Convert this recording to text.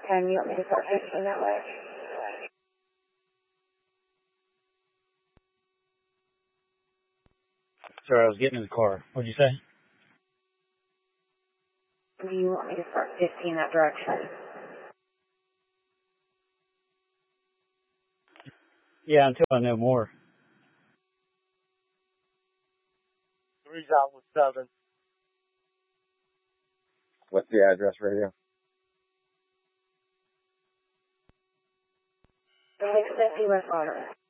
And you want me to start facing that way? Sorry, I was getting in the car. What'd you say? Do you want me to start facing that direction? Yeah, until I know more. 3,7. What's the address, radio? 650 West Water.